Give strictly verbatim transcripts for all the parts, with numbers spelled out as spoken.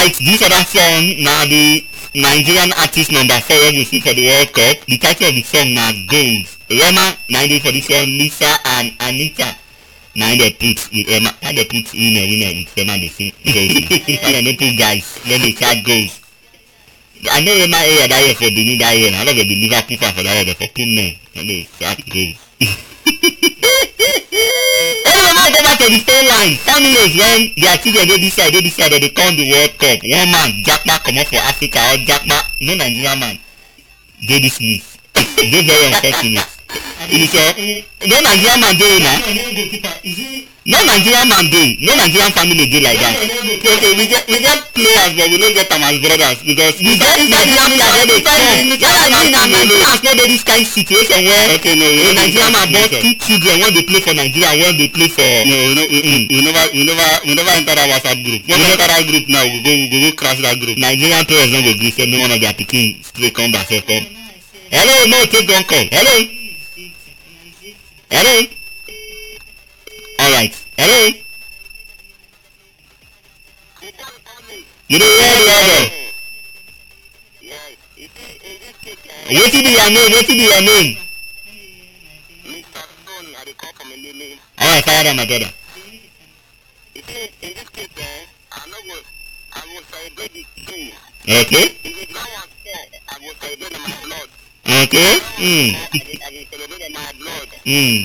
Alright, this other song now the Nigerian artist number four wey we see for the World Cup. The title of the song na Goals. Rema na dey for the song, Lisa and Anita na dey put with Emma. Na dey put winner winner with Emma dey sing. Na dey put guys. Then they start Goals. I know Emma area that year for Benin that year. I know they be Liverpool fan for that year. They for two men. Then they start Goals. Everyone go back to the same line. Families when their children dey this side, dey this side, they come the World Cup. One man Jackma comot for Africa or Jackma, no Nigerian man, dey this news. Dey very unfortunate. It is a no Nigerian man dey na. No Nigerian man dey. No Nigerian family dey like that. So, so we get we get players but we no get am as brothers because we get Nigerian players wey dey come. Yàrá yìí na Nigerians no dey this kind situation where okay, no, a Nigerian man born two children wey dey play for Nigeria wey dey play for. No, we no we, mm, we never we never we never enter that WhatsApp group. When we enter that group now we go we go go crash that group. Nigerian players no go gree say no one of their pikin straight come back say come. Hello, no take don call. Hello. Hello. Alright. Hello. You dey hear the audio? Wetin be your name? Wetin be your name? Mister Stone, I dey call from Eleme. Alright, fire down my brother. In this case, eh, I no go, I will celebrate the king. Okay. If it's not one fair, I will celebrate my blood. Okay. Hmm. I will celebrate my blood. Hmm.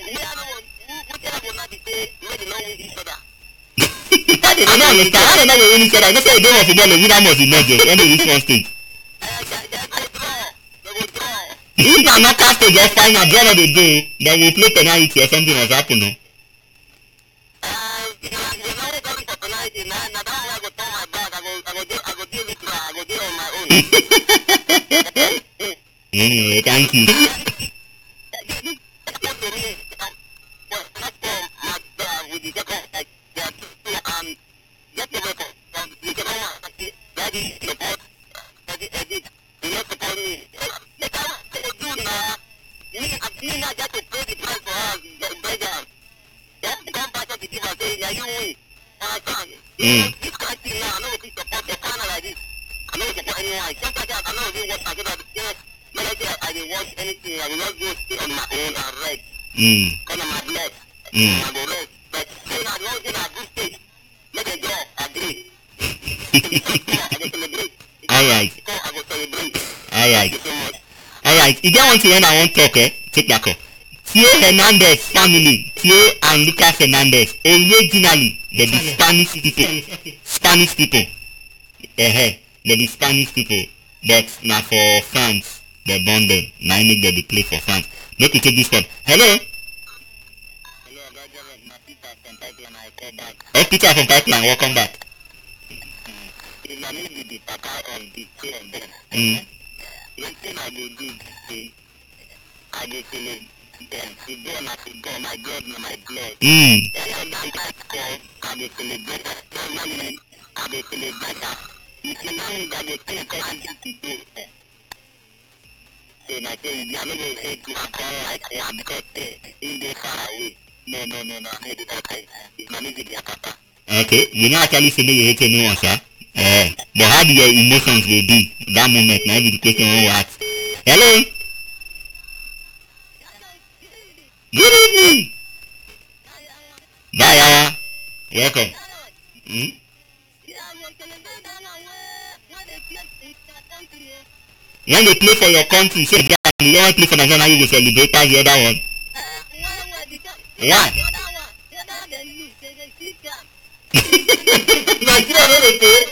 I don't understand. I don't know what you said. I just said they want to know the winner must be not just when they reach one stage. If na knockout stage just final draw no dey go, then we play penalty or something must happen no. Anyway, thank you. Mm. Mm. Mm. Alright. Alright. Alright. You get one thing when I want to talk, eh? Take that call. Theo Hernandez family, Theo and Lucas Hernandez, originally they be Spanish people. Spanish people. Eh, uh-huh. They be Spanish people. But now for France, they born them. Now make them play for France. Make we take this one. Hello? Oh, Peter from Pipeline, welcome back. Mm. Mm. Okay, you know actually say you hate anyone, sir. Uh, but how do your emotions will be that moment? Now the question won't ask. Hello? Good evening. Daya. Welcome. Hmm? When they play for your country, say that you don't play for Nigeria, you will celebrate as the other one. Why? Nigeria no dey pay.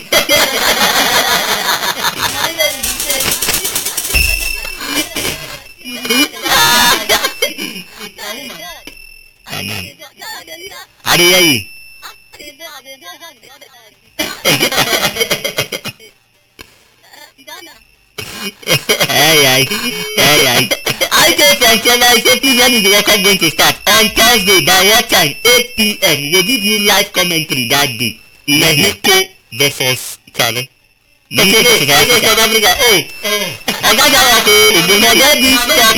Amen. I dey hear you. Hey, hey, hey, hey. I just from Kenya, I say please when is the World Cup going to start? On Thursday by what time? eight p m We'll give you live commentary that day. Mexico versus Chile. Mexico versus South Africa. Oh, I got that one too. Forget this talk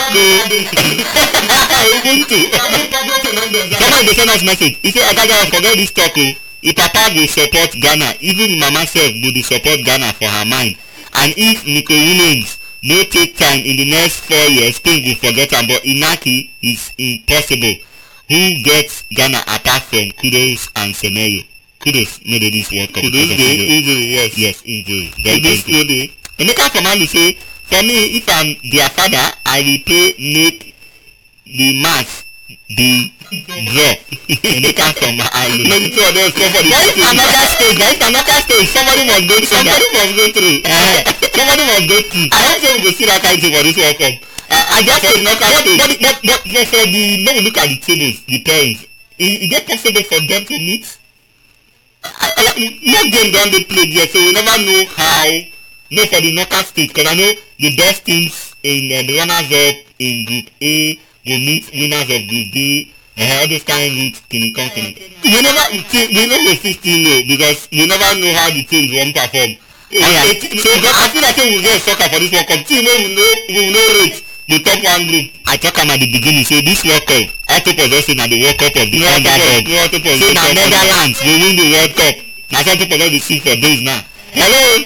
too. Ubuntu. Someone dey send us message. He say I got that one. Forget this talk too. if papa go support Ghana, even mama sef go dey support Ghana for her mind. And if Nico Williams no take time in the next four years, Spain go forget am. But Inaki is impossible. Who gets Ghana apart from Kudus and Semeyo? Kudus no dey this World Cup. Kudus dey injury, yes. Yes, injury. Kudus no dey. Emeka Komali say, for me, if I'm their father, I will pay make the match be draw. Emeka Komali. Maybe two of those go for the There is another stage. There is another stage. Somebody must go through. Somebody must go through. Uh, somebody must go through. I don't say we go see that kind of thing for this World Cup. Uh, I just say not but, but, but, but, but for the when we look at the tables, the pairings, is, is it possible for them to meet? Uh, no game don dey played yet, so we never know how. No, for the knockout stage, because I know the best teams in uh, the runners up in Group A will meet winners of Group B. Uh, all those kind of routes can come to me. We never, we never still know because we never know how the teams won't perform. Yeah. It, it, so I feel like we get soccer for this World Cup. Team we know, we know rate the top one group. I talk am at the beginning. Say this World Cup, auto possession na the World Cup of the underdog. Say na Netherlands go win the World Cup. Na so people don dey see for days now. Hello.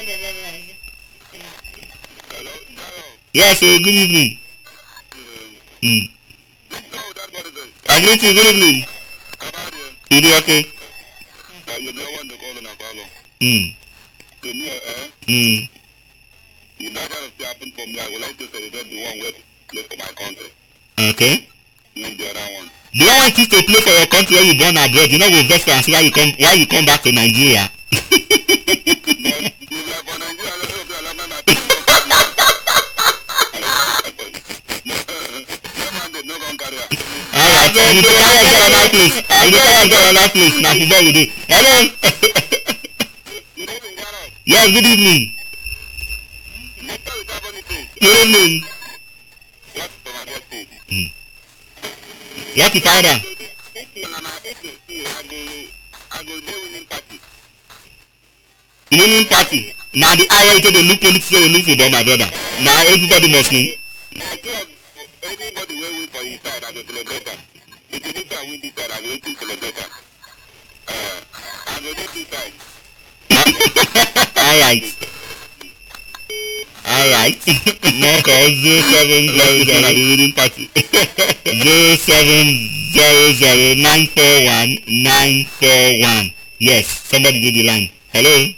Yes, so good evening. Mm. I greet you, good evening. You dey okay? Mm. Mm. You never happen for me. I would like to celebrate the one where play for my country. Okay. Not the other one. The other one is to play for your country where you born abroad. You know go vex and see why you come why you come back to Nigeria. Alright, you dey try get another place. You dey try get another place. Na today you dey. Hello. Yes, good evening. Good evening. Mm. Yeah, keep quiet down. Winning party. Now the area you dey look politics dey look for them, my brother. Now everybody must win. Anybody wey win for his side, I go celebrate am. If you need to win this side, I go win celebrate am. Uh, I go dey this side. Alright. Alright. Next is zero seven zero zero the winning party. Zero seven zero zero nine four one nine four one. Yes, somebody did the line. Hello.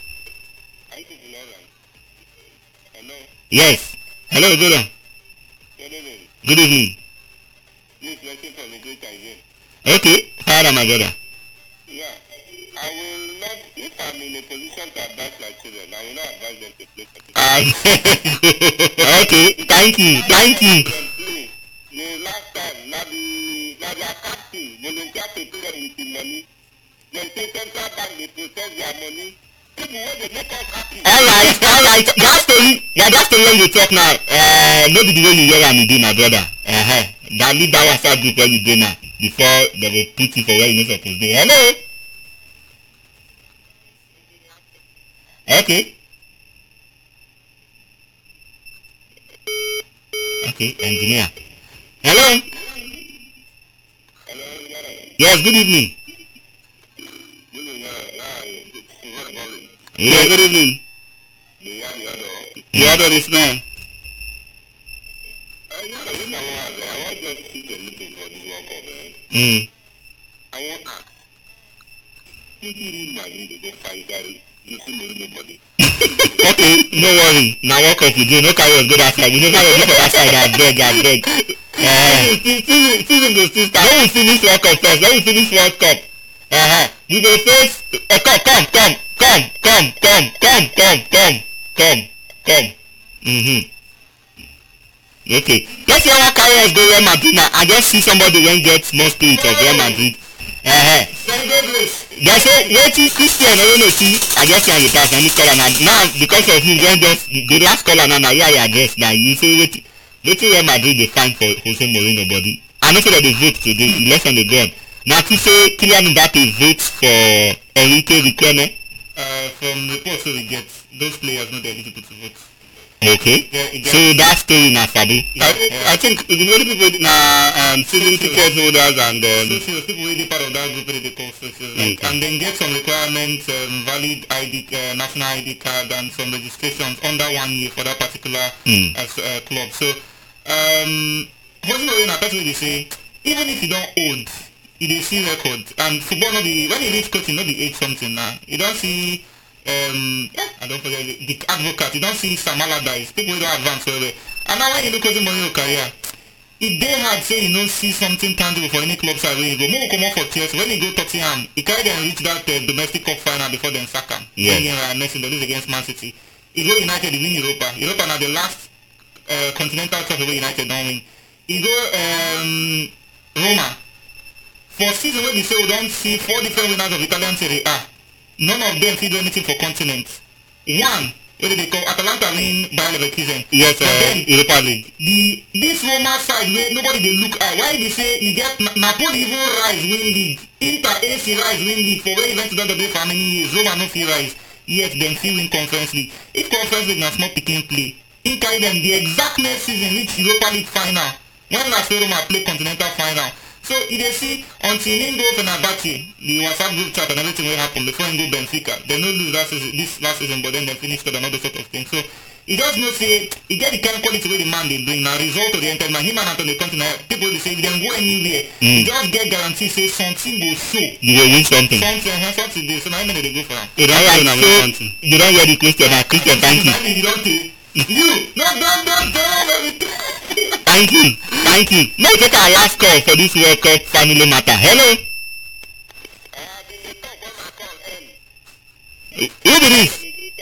Hello. Yes. Hello, good on. Good evening. Yes, blessing from the great again. Okay, fire my brother. Yeah, I will not, if I'm in a position to advise my children, I will not advise them to play for this. Uh, okay, thank you, thank you. The last time, now the, now the captain, volunteer to pay them with the money. They say central bank, they process their money. Alright, alright, that story, yeah, that story when you talk now, uh, maybe the way you hear am again, my brother. Uh-huh. That leave that WhatsApp group where you dey now, before they will put you for where you no supposed to be. Hello? Okay. Okay, engineer. Hello? Yes, good evening. Yeah, good evening. Yeah, that is man. Mm. Okay, no worry. Now walk up again. No carry us go that side. You know carry us go that side. I beg, I beg. Uh, Steven go still start. When we finish World Cup first, when we finish World Cup, uh-huh, we go face. Uh, come, come, come, come, come, come, come, come, come, come, come. Mm-hmm. Okay. Let's see how carry us go Real Madrid now. I just see somebody when get more spirit of Real Madrid. Uh-huh. They say, wetin Christian Owoneki, I just say the pass, na me call am now because of you, then just the last caller now, na you I address now. You say wetin wetin Real Madrid dey find for Jose Mourinho body. I know say dem dey vote today, election dey go on. Na to say Kylian Mbappe vote for Enrique Riquelme. Uh, from reports wey we get, those players no dey eligible to vote. Okay. Yeah, it So gets- that story na sabi. Yeah, I, yeah. I think the only people na um season ticket holders and um, Socios, people really part of that group really they call socios. Like, Okay. and then get some requirements, um, valid I D, uh, national I D card, and some registrations under one year for that particular Mm. as, uh, club. So, um, what's not in a person they say, even if you don't hold, you dey see record. And football not the when you reach coaching, not the age something now. You don't see. Um, I don't forget the, the advocate. You don't see Sam Allardyce. People who don't advance well. well. And now when you look at the Mourinho career, if they had say you don't see something tangible for any club side where you go, more come out for Chelsea. When you go Tottenham, he carry them reach that uh, domestic cup final before them sack him. Yeah. Then uh, Messi they lose against Man City. He go United, he win Europa. Europa now the last uh, continental trophy where United don't win. He go um, Roma. For season where they say we don't see four different winners of Italian Serie A. None of them fit do anything for continent. One, what do they call Atalanta win Bayer Leverkusen. yes, But uh, then Europa League. the this Roma side where nobody they look at. Why they say you get Na- Napoli even rise win league, Inter A C rise win league for where Juventus don't do for how many years? Roma no fit rise. Yet them still win conference league. If conference league na small picking play, in carry them the exact next season reach Europa League final. When last year Roma play continental final. So you dey see until him go Fenerbahce, the WhatsApp group chat and everything will happen before him go Benfica. They no lose that season, this last season, but then they finish third and all those sort of things. So he just know say he get the kind of quality wey the man dey bring. Na result of the entire man. Him and Anthony Conte na people dey say if dem go anywhere, Mm. he just get guarantee say something go show. You will win something. Something, uh, something dey. So na him dey dey go for am. You don't That's hear why na so win something. you don't hear the question. Uh, Christian, thank you. I mean, you don take. You no don don don everything. Thank you. Thank you. Let's take our last call for this World Cup family matter. Hello. I have been the top when I call M. Who be this?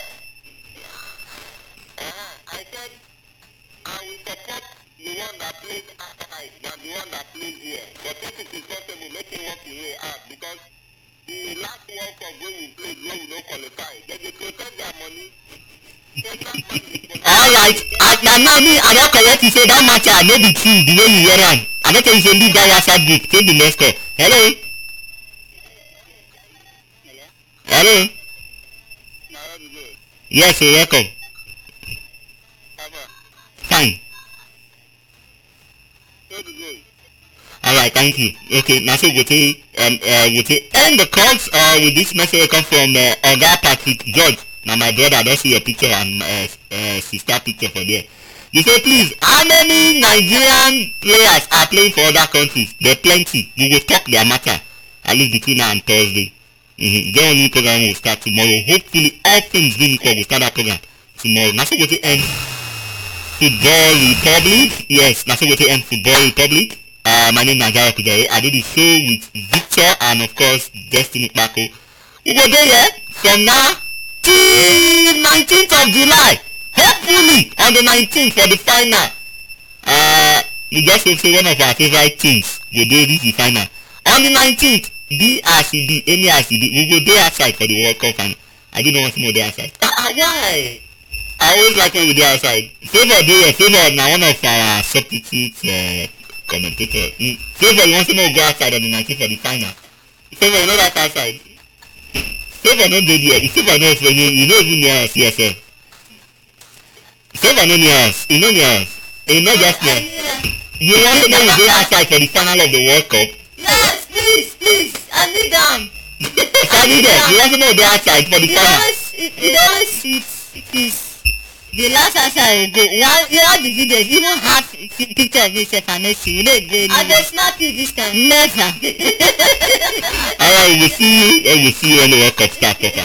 Uh, I said I will support the one that plays outside than the one that plays here. But if it is possible, make him work his way out because the last World Cup when we played when we don't qualify, they dey protect their money. So that money is protected. Alright, I na now me I don correct you say that matter no be true the way you hear am. I don tell you say leave that WhatsApp group take the next call. Hello. Hello. Now that's good. Yes, you're welcome. Papa, Fine. so the good. Alright, thank you. Okay, now so we take um uh we take end the calls uh with this message wey come from uh, Oga Patrick George. Now my brother I don see your picture and uh, uh sister picture for there. You say please how many Nigerian players are playing for other countries? There plenty. We will talk their matter at least between now and Thursday. Mm-hmm. Get on new program will start tomorrow. Hopefully all things being equal will start that program tomorrow. Now so we take end Football Republic. Yes, now so we take end Football Republic. Uh, my name is Najaya Kujare. I did the show with Victor and of course Destiny Paco. We go there yeah, from now till nineteenth of July. Hopefully on the nineteenth for the final. Uh, we just hope say one of our favorite teams will do this the final. On the nineteenth, be as e be, any as e be, we go there outside for the World Cup final. I didn't want to know there outside. Ah, uh, why? I always like when we there outside. Favor there, Favor now one of our substitute uh, commentator. Mm. Favor you want to know go outside on the nineteenth for the final. Favor you know that outside. Favor no dey there. If Favor no for you, you no even near us here sef. Favor no near us. You no near us. You no just near. You want to know we dey outside for the final of the World Cup? Yes, please, please, I need them. Sabi there, you want to know we dey outside for the You final? don't, you don't see it, please. The last answer I will go, one, you know the videos, even have fi- picture of yourself and not see, you know it very I will snap you this time. Never. Alright, we will see you. We will see you when the World Cup start.